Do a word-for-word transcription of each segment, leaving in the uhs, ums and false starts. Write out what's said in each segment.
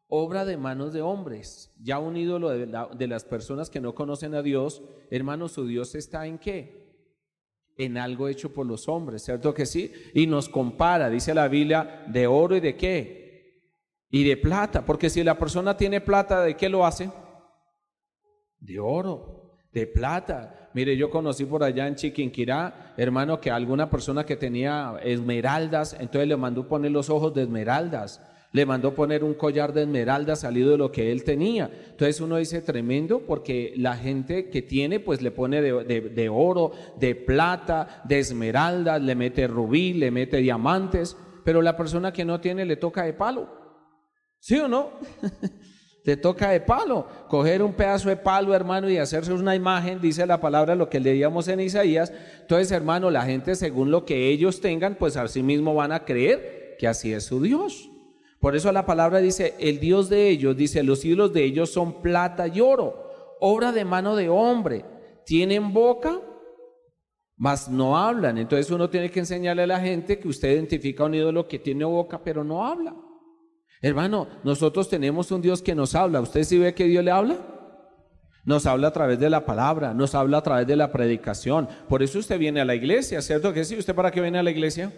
obra de manos de hombres, ya un ídolo de, la, de las personas que no conocen a Dios. Hermanos, su Dios está ¿en qué? En algo hecho por los hombres, ¿cierto que sí? Y nos compara, dice la Biblia, de oro y de qué, y de plata, porque si la persona tiene plata, ¿de qué lo hace? De oro, de plata. Mire, yo conocí por allá en Chiquinquirá, hermano, que alguna persona que tenía esmeraldas, entonces le mandó poner los ojos de esmeraldas, le mandó poner un collar de esmeraldas salido de lo que él tenía. Entonces uno dice tremendo, porque la gente que tiene pues le pone de, de, de oro, de plata, de esmeraldas, le mete rubí, le mete diamantes, pero la persona que no tiene le toca de palo, ¿sí o no? Te toca de palo, coger un pedazo de palo, hermano, y hacerse una imagen, dice la palabra, lo que leíamos en Isaías. Entonces, hermano, la gente según lo que ellos tengan, pues así mismo van a creer que así es su Dios. Por eso la palabra dice, el Dios de ellos, dice, los ídolos de ellos son plata y oro, obra de mano de hombre, tienen boca, mas no hablan. Entonces uno tiene que enseñarle a la gente que usted identifica un ídolo que tiene boca, pero no habla. Hermano, nosotros tenemos un Dios que nos habla. ¿Usted sí ve que Dios le habla? Nos habla a través de la palabra, nos habla a través de la predicación. Por eso usted viene a la iglesia, ¿cierto que sí? ¿Usted para qué viene a la iglesia?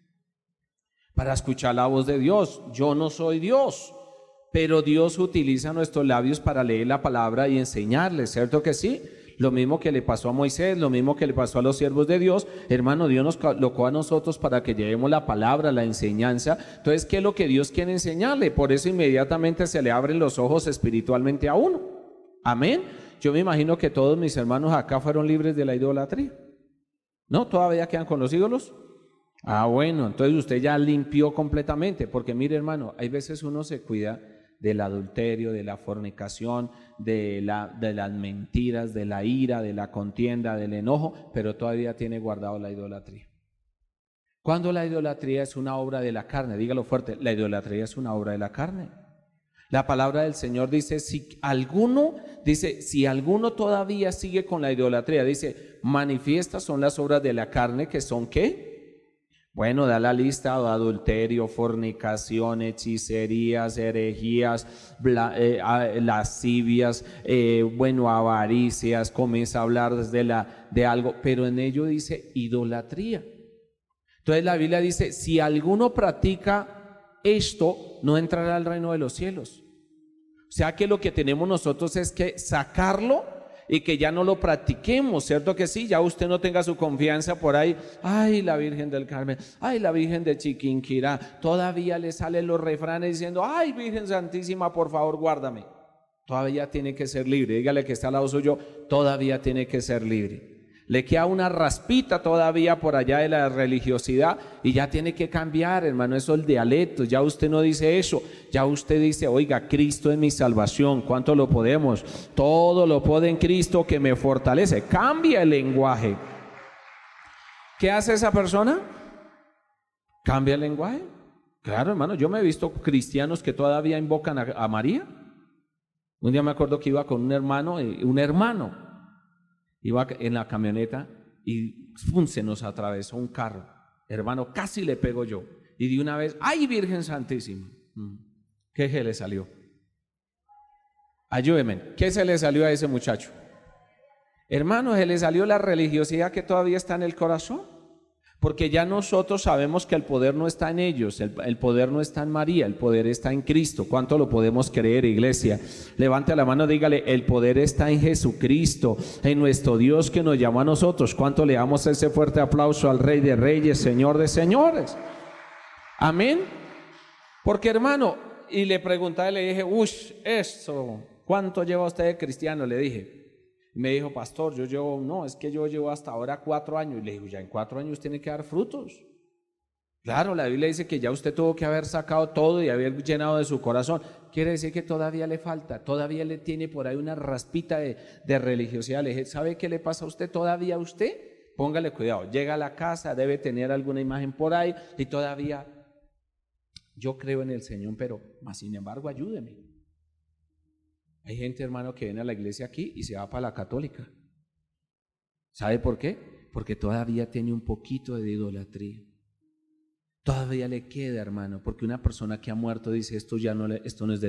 Para escuchar la voz de Dios. Yo no soy Dios, pero Dios utiliza nuestros labios para leer la palabra y enseñarle, ¿cierto que sí? Lo mismo que le pasó a Moisés, lo mismo que le pasó a los siervos de Dios. Hermano, Dios nos colocó a nosotros para que llevemos la palabra, la enseñanza. Entonces, ¿qué es lo que Dios quiere enseñarle? Por eso inmediatamente se le abren los ojos espiritualmente a uno. Amén. Yo me imagino que todos mis hermanos acá fueron libres de la idolatría. ¿No? ¿Todavía quedan con los ídolos? Ah, bueno, entonces usted ya limpió completamente. Porque mire, hermano, hay veces uno se cuida del adulterio, de la fornicación, de, la, de las mentiras, de la ira, de la contienda, del enojo, pero todavía tiene guardado la idolatría. ¿Cuándo la idolatría es una obra de la carne? Dígalo fuerte, la idolatría es una obra de la carne. La palabra del Señor dice, si alguno, dice, si alguno todavía sigue con la idolatría, dice, manifiestas son las obras de la carne, que son ¿qué? Bueno, da la lista: adulterio, fornicación, hechicerías, herejías, bla, eh, lascivias, eh, bueno, avaricias. Comienza a hablar desde la, de algo, pero en ello dice idolatría. Entonces la Biblia dice, si alguno practica esto, no entrará al reino de los cielos. O sea que lo que tenemos nosotros es que sacarlo y que ya no lo practiquemos, ¿cierto que sí? Ya usted no tenga su confianza por ahí, ay, la Virgen del Carmen, ay, la Virgen de Chiquinquirá, todavía le salen los refranes diciendo, ay, Virgen Santísima, por favor, guárdame. Todavía tiene que ser libre. Dígale que está al lado suyo, todavía tiene que ser libre. Le queda una raspita todavía por allá de la religiosidad y ya tiene que cambiar, hermano, esos dialectos. Ya usted no dice eso, ya usted dice, oiga, Cristo es mi salvación. ¿Cuánto lo podemos? Todo lo puedo en Cristo que me fortalece. Cambia el lenguaje. ¿Qué hace esa persona? Cambia el lenguaje. Claro, hermano, yo me he visto cristianos que todavía invocan a, a María. Un día me acuerdo que iba con un hermano, un hermano. Iba en la camioneta y ¡pum!, se nos atravesó un carro. Hermano, casi le pego yo. Y de una vez, ¡ay, Virgen Santísima! ¿Qué se le salió? Ayúdeme, ¿qué se le salió a ese muchacho? Hermano, se le salió la religiosidad que todavía está en el corazón. Porque ya nosotros sabemos que el poder no está en ellos, el, el poder no está en María, el poder está en Cristo. ¿Cuánto lo podemos creer, iglesia? Levante la mano, dígale, el poder está en Jesucristo, en nuestro Dios que nos llamó a nosotros. ¿Cuánto le damos ese fuerte aplauso al Rey de Reyes, Señor de Señores? Amén. Porque, hermano, y le pregunté, le dije, uy, esto, ¿cuánto lleva usted de cristiano? Le dije. Y me dijo, pastor, yo llevo, no, es que yo llevo hasta ahora cuatro años. Y le digo, ya en cuatro años tiene que dar frutos. Claro, la Biblia dice que ya usted tuvo que haber sacado todo y haber llenado de su corazón. Quiere decir que todavía le falta, todavía le tiene por ahí una raspita de, de religiosidad. Le dije, ¿sabe qué le pasa a usted todavía a usted? Póngale cuidado, llega a la casa, debe tener alguna imagen por ahí y todavía, yo creo en el Señor, pero más sin embargo ayúdeme. Hay gente, hermano, que viene a la iglesia aquí y se va para la católica. ¿Sabe por qué? Porque todavía tiene un poquito de idolatría. Todavía le queda, hermano, porque una persona que ha muerto dice, esto ya no, le, esto no es de